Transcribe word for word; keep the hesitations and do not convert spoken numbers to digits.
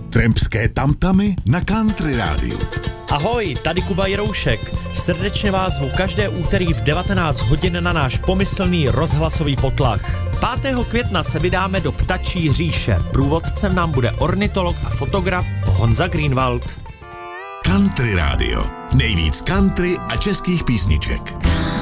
Trampské tamtamy na Country Rádiu. Ahoj, tady Kuba Jiroušek. Srdečně vás zvu každé úterý v devatenáct hodin na náš pomyslný rozhlasový potlach. pátého května se vydáme do ptačí říše. Průvodcem nám bude ornitolog a fotograf Honza Greenwald. Country Rádio. Nejvíc country a českých písniček.